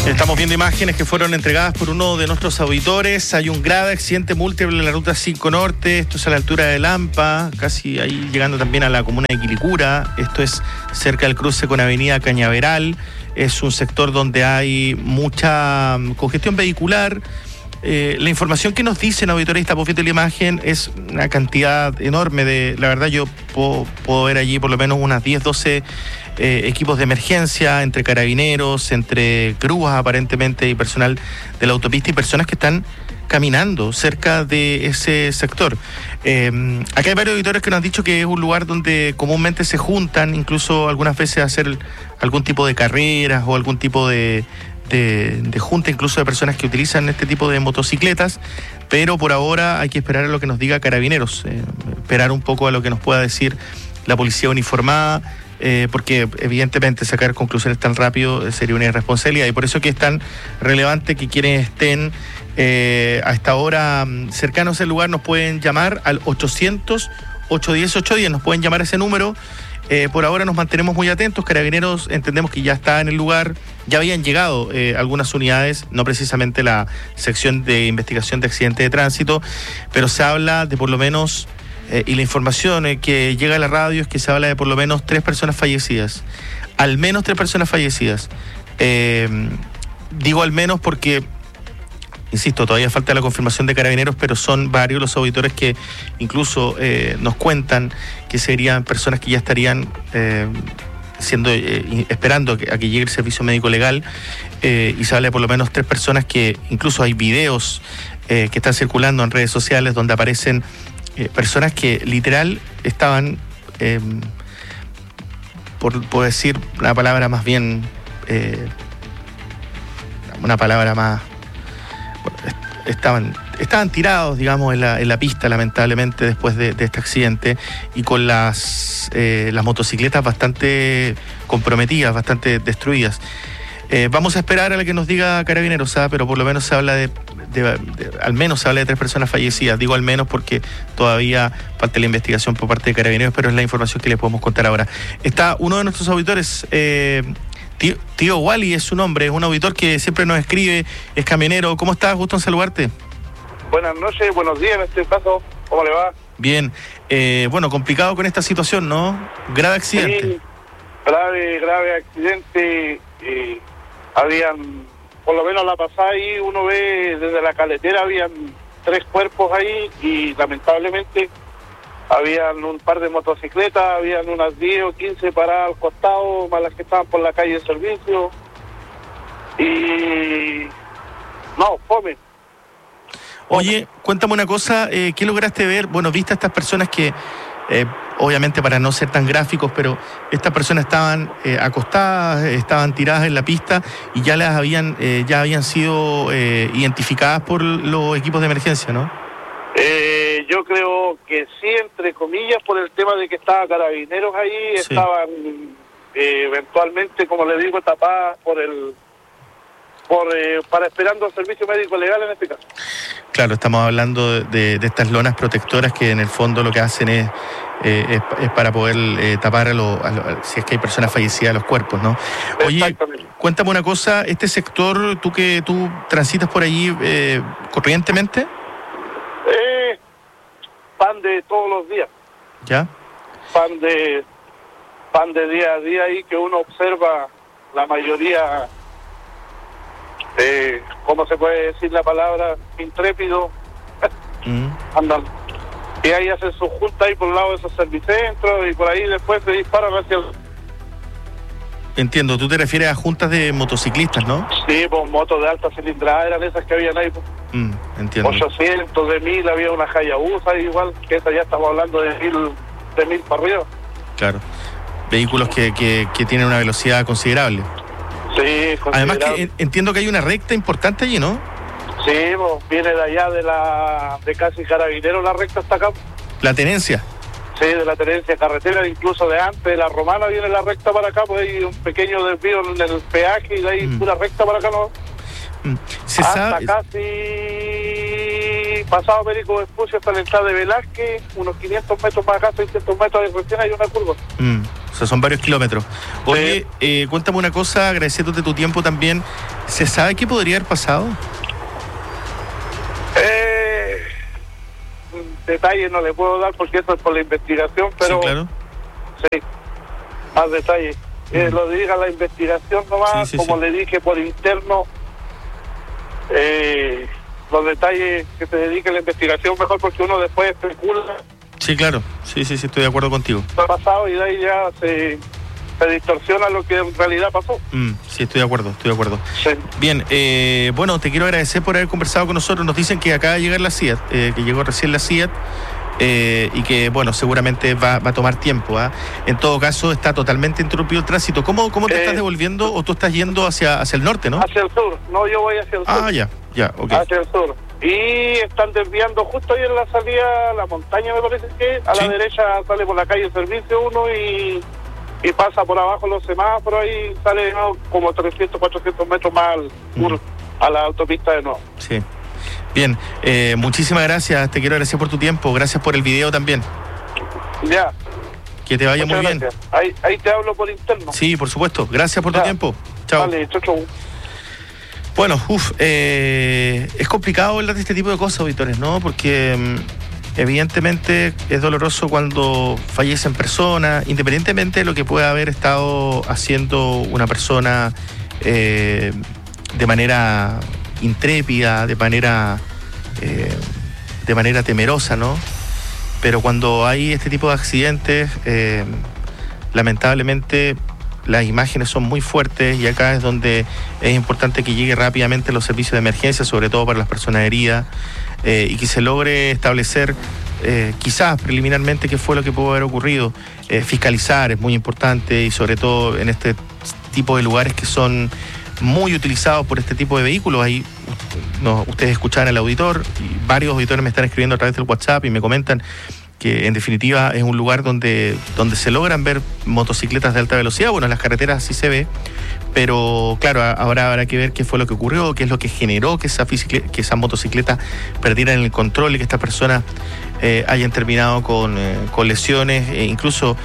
Estamos viendo imágenes que fueron entregadas por uno de nuestros auditores. Hay un grave accidente múltiple en la ruta 5 Norte. Esto es a la altura de Lampa, casi ahí llegando también a la comuna de Quilicura. Esto es cerca del cruce con Avenida Cañaveral. Es un sector donde hay mucha congestión vehicular. La información que nos dicen auditores, estamos viendo la imagen, es una cantidad enorme de... La verdad yo puedo ver allí por lo menos unas 10, 12 equipos de emergencia, entre carabineros, entre grúas aparentemente y personal de la autopista y personas que están caminando cerca de ese sector. Acá hay varios auditores que nos han dicho que es un lugar donde comúnmente se juntan, incluso algunas veces a hacer algún tipo de carreras o algún tipo de junta incluso de personas que utilizan este tipo de motocicletas, pero por ahora hay que esperar a lo que nos diga Carabineros, esperar un poco a lo que nos pueda decir la policía uniformada, porque evidentemente sacar conclusiones tan rápido sería una irresponsabilidad, y por eso que es tan relevante que quienes estén a esta hora cercanos al lugar nos pueden llamar al 800-810-810, nos pueden llamar a ese número. Por ahora nos mantenemos muy atentos. Carabineros entendemos que ya está en el lugar, ya habían llegado algunas unidades, no precisamente la sección de investigación de accidentes de tránsito, pero se habla de por lo menos, y la información que llega a la radio es que se habla de por lo menos 3 personas fallecidas, al menos 3 personas fallecidas. Digo al menos porque, insisto, todavía falta la confirmación de Carabineros, pero son varios los auditores que incluso nos cuentan que serían personas que ya estarían esperando a que llegue el servicio médico legal, y se habla de por lo menos 3 personas que incluso hay videos que están circulando en redes sociales donde aparecen personas que literal estaban, por decir una palabra más bien, una palabra más... Estaban tirados, digamos, en la pista, lamentablemente, después de este accidente, y con las motocicletas bastante comprometidas, bastante destruidas. Vamos a esperar a la que nos diga Carabineros, pero por lo menos se habla al menos se habla de 3 personas fallecidas. Digo al menos porque todavía falta la investigación por parte de Carabineros, pero es la información que les podemos contar ahora. Está uno de nuestros auditores, Tío Wally es su nombre, es un auditor que siempre nos escribe, es camionero. ¿Cómo estás? Gusto en saludarte. Buenas noches, buenos días en este caso. ¿Cómo le va? Bien. Bueno, complicado con esta situación, ¿no? Grave accidente. Sí, grave accidente. Habían, por lo menos la pasada ahí, uno ve desde la caletera, habían 3 cuerpos ahí y lamentablemente habían un par de motocicletas, habían unas 10 o 15 paradas al costado, más las que estaban por la calle de servicio. Y... no, fome. Oye, cuéntame una cosa, ¿qué lograste ver? Bueno, viste a estas personas que, obviamente para no ser tan gráficos, pero estas personas estaban acostadas, estaban tiradas en la pista y ya habían sido identificadas por los equipos de emergencia, ¿no? Yo creo que sí, entre comillas, por el tema de que estaban Carabineros ahí, sí. Estaban eventualmente, como le digo, tapadas para esperando el servicio médico legal en este caso. Claro, estamos hablando de estas lonas protectoras que en el fondo lo que hacen es para poder tapar si es que hay personas fallecidas, los cuerpos, ¿no? Oye, cuéntame una cosa, este sector, tú transitas por allí corrientemente. Pan de todos los días. ¿Ya? Pan de día a día ahí que uno observa la mayoría, ¿cómo se puede decir la palabra? Intrépido. Andan. Y ahí hacen su junta ahí por el lado de esos servicentros y por ahí después se disparan hacia el... Entiendo, tú te refieres a juntas de motociclistas, ¿no? Sí, pues motos de alta cilindrada eran esas que habían ahí. Pues. Entiendo. 800, de 1000, había una Hayabusa igual, que esa ya estamos hablando de 1000 para arriba. Claro, vehículos que tienen una velocidad considerable. Sí, considerable. Además que entiendo que hay una recta importante allí, ¿no? Sí, pues viene de allá de casi Carabineros la recta hasta acá. ¿La Tenencia? Sí, de la Tenencia carretera, incluso de antes, de la Romana viene la recta para acá, pues hay un pequeño desvío en el peaje y de ahí pura recta para acá, ¿no? Hasta casi pasado Perico Vespucio hasta la entrada de Velázquez, unos 500 metros más acá, 600 metros de recién hay una curva. O sea, son varios kilómetros. Oye, cuéntame una cosa, agradeciéndote tu tiempo también. ¿Se sabe qué podría haber pasado? Detalles no le puedo dar porque eso es por la investigación, pero... Sí, claro. Sí, más detalles. Lo diga la investigación nomás, como le dije por interno, los detalles que se dedique a la investigación mejor porque uno después especula. Sí, claro, sí, estoy de acuerdo contigo. Lo ha pasado y de ahí ya se distorsiona lo que en realidad pasó. Sí, estoy de acuerdo. Sí. Bien, bueno, te quiero agradecer por haber conversado con nosotros. Nos dicen que acaba de llegar la CIAT, que llegó recién la CIAT. Y que, bueno, seguramente va a tomar tiempo. En todo caso, está totalmente interrumpido el tránsito. ¿Cómo te estás devolviendo o tú estás yendo hacia el norte, no? Hacia el sur. No, yo voy hacia el sur. Ya, ok. Hacia el sur. Y están desviando justo ahí en la salida a la montaña, me parece que a la derecha sale por la calle Servicio 1 y pasa por abajo los semáforos, ahí sale como 300, 400 metros más al sur, a la autopista de nuevo. Sí. Bien, muchísimas gracias, te quiero agradecer por tu tiempo, gracias por el video también. Ya. Que te vaya Muchas muy gracias. Bien. Ahí te hablo por interno. Sí, por supuesto, gracias por tu tiempo. Chao. Vale, chau. Bueno, es complicado hablar de este tipo de cosas, auditores, ¿no? Porque evidentemente es doloroso cuando fallecen personas, independientemente de lo que pueda haber estado haciendo una persona de manera intrépida, de manera temerosa, ¿no? Pero cuando hay este tipo de accidentes, lamentablemente las imágenes son muy fuertes y acá es donde es importante que llegue rápidamente los servicios de emergencia, sobre todo para las personas heridas, y que se logre establecer quizás preliminarmente qué fue lo que pudo haber ocurrido. Fiscalizar es muy importante y sobre todo en este tipo de lugares que son muy utilizados por este tipo de vehículos. Ahí ustedes escuchaban al auditor y varios auditores me están escribiendo a través del WhatsApp y me comentan que en definitiva es un lugar donde se logran ver motocicletas de alta velocidad. Bueno, en las carreteras sí se ve, pero claro, ahora habrá que ver qué fue lo que ocurrió, qué es lo que generó que esas motocicletas perdieran el control y que estas personas hayan terminado con lesiones, incluso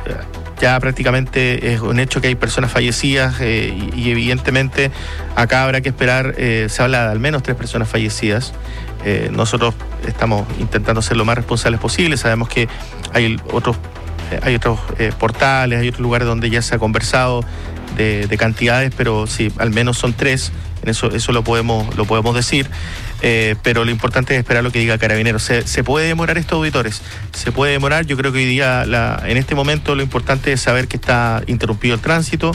ya prácticamente es un hecho que hay personas fallecidas y evidentemente acá habrá que esperar, se habla de al menos 3 personas fallecidas. Nosotros estamos intentando ser lo más responsables posible. Sabemos que hay otros portales, hay otros lugares donde ya se ha conversado de cantidades, pero sí, al menos son 3. En eso lo podemos decir. Pero lo importante es esperar lo que diga Carabineros. ¿Se puede demorar esto, auditores? Se puede demorar. Yo creo que hoy día, en este momento, lo importante es saber que está interrumpido el tránsito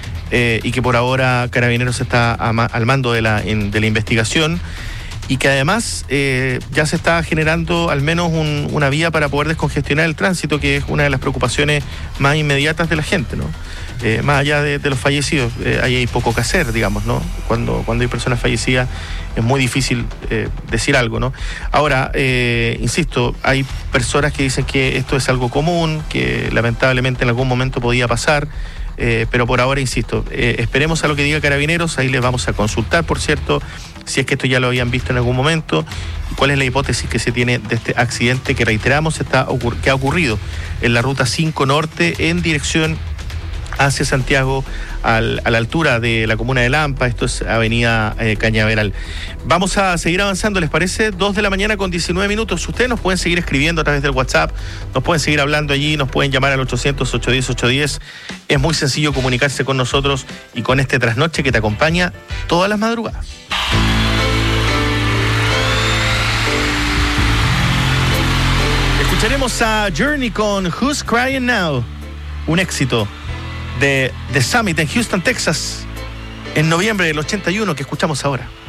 y que por ahora Carabineros está al mando de la investigación y que además ya se está generando al menos una vía para poder descongestionar el tránsito, que es una de las preocupaciones más inmediatas de la gente, ¿no? Más allá de los fallecidos, ahí hay poco que hacer, digamos, ¿no? Cuando hay personas fallecidas es muy difícil decir algo, ¿no? Ahora, insisto, hay personas que dicen que esto es algo común, que lamentablemente en algún momento podía pasar, pero por ahora, insisto, esperemos a lo que diga Carabineros. Ahí les vamos a consultar, por cierto, si es que esto ya lo habían visto en algún momento, cuál es la hipótesis que se tiene de este accidente que reiteramos que ha ocurrido en la ruta 5 Norte en dirección hacia Santiago, a la altura de la comuna de Lampa. Esto es avenida Cañaveral. Vamos a seguir avanzando, ¿les parece? 2 de la mañana con 19 minutos. Ustedes nos pueden seguir escribiendo a través del WhatsApp, nos pueden seguir hablando allí, nos pueden llamar al 800-810-810. Es muy sencillo comunicarse con nosotros y con este trasnoche que te acompaña todas las madrugadas. Escucharemos a Journey con Who's Crying Now, un éxito de The Summit en Houston, Texas, en noviembre del 81, que escuchamos ahora.